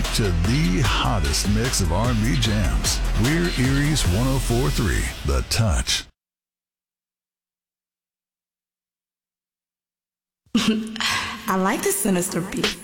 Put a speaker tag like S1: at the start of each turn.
S1: to the hottest mix of R&B jams. We're Erie's 104.3, The Touch.
S2: I like the sinister beat.